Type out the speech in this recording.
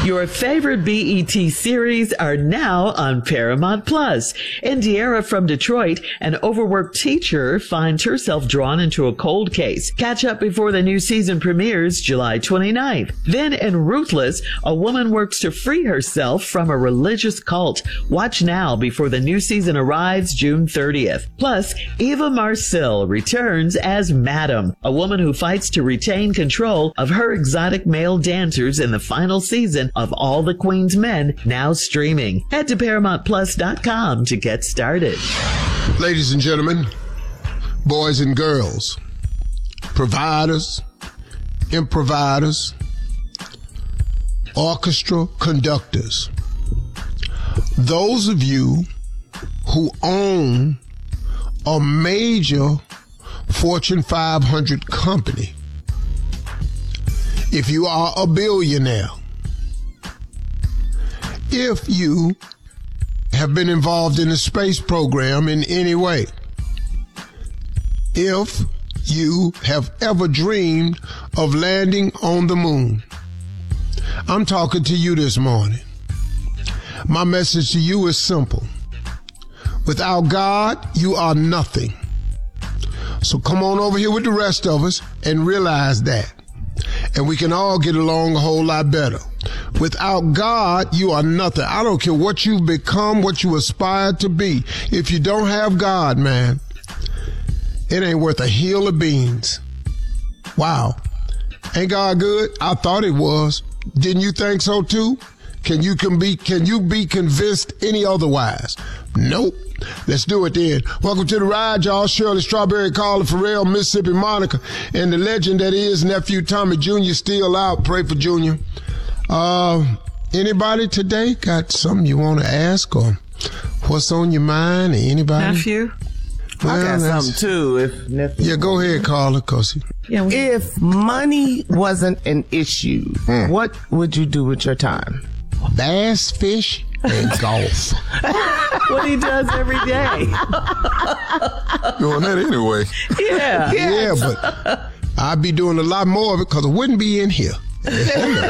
Your favorite BET series are now on Paramount Plus. Indiara from Detroit, an overworked teacher, finds herself drawn into a cold case. Catch up before the new season premieres July 29th. Then in Ruthless, a woman works to free herself from a religious cult. Watch now before the new season arrives June 30th. Plus, Eva Marcille returns as Madam, a woman who fights to retain control of her exotic male dancers in the final season of All the Queen's Men, now streaming. Head to ParamountPlus.com to get started. Ladies and gentlemen, boys and girls, providers, improvisers, orchestra conductors, those of you who own a major Fortune 500 company, if you are a billionaire, if you have been involved in the space program in any way, if you have ever dreamed of landing on the moon, I'm talking to you this morning. My message to you is simple. Without God, you are nothing. So come on over here with the rest of us and realize that. And we can all get along a whole lot better. Without God, you are nothing. I don't care what you've become, what you aspire to be. If you don't have God, man, it ain't worth a hill of beans. Wow. Ain't God good? I thought it was. Didn't you think so too? Can you be convinced any otherwise? Nope. Let's do it then. Welcome to the ride, y'all. Shirley Strawberry, Carla Farrell, Mississippi Monica, and the legend that is nephew Tommy Jr. still out. Pray for Junior. Anybody today got something you want to ask or what's on your mind? Anybody? Nephew? Well, I got something too. If nephew. Yeah, go ahead, Carla. If money wasn't an issue, what would you do with your time? Bass, fish, and golf. What he does every day. Doing that anyway. Yeah. Yeah, but I'd be doing a lot more of it because I wouldn't be in here.